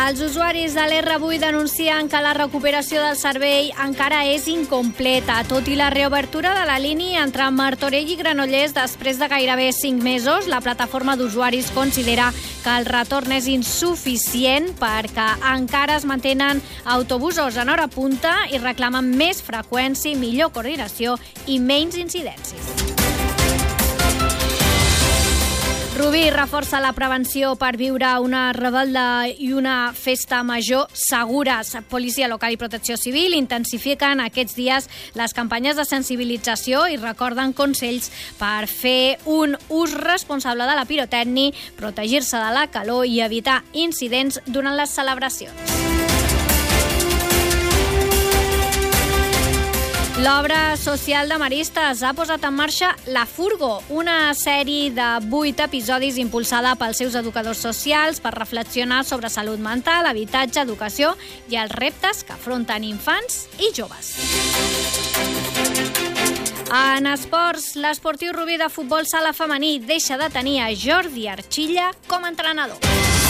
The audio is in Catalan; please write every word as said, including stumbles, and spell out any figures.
Els usuaris de l'R vuit denuncien que la recuperació del servei encara és incompleta, tot i la reobertura de la línia entre Martorell i Granollers després de gairebé cinc mesos. La plataforma d'usuaris considera que el retorn és insuficient perquè encara es mantenen autobusos en hora punta i reclamen més freqüència, millor coordinació i menys incidències. Rubí reforça la prevenció per viure una rebel·la i una festa major segures. Policia local i protecció civil intensifiquen aquests dies les campanyes de sensibilització i recorden consells per fer un ús responsable de la pirotècnia, protegir-se de la calor i evitar incidents durant les celebracions. L'obra social de Maristes ha posat en marxa La Furgo, una sèrie de vuit episodis impulsada pels seus educadors socials per reflexionar sobre salut mental, habitatge, educació i els reptes que afronten infants i joves. En esports, l'esportiu Rubí de futbol sala femení deixa de tenir a Jordi Archilla com a entrenador.